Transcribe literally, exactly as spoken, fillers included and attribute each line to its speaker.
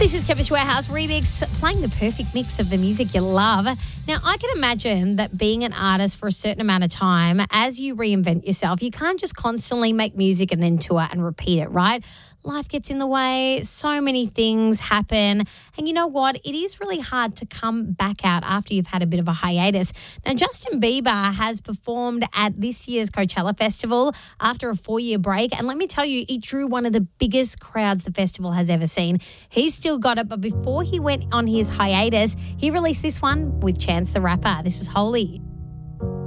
Speaker 1: This is Chemist Warehouse Remix, playing the perfect mix of the music you love. Now, I can imagine that being an artist for a certain amount of time, as you reinvent yourself, you can't just constantly make music and then tour and repeat it, right? Life gets in the way, so many things happen. And you know what? It is really hard to come back out after you've had a bit of a hiatus. Now, Justin Bieber has performed at this year's Coachella Festival after a four-year break. And let me tell you, it drew one of the biggest crowds the festival has ever seen. He's still got it, but before he went on his hiatus, he released this one with Chance the Rapper. This is Holy.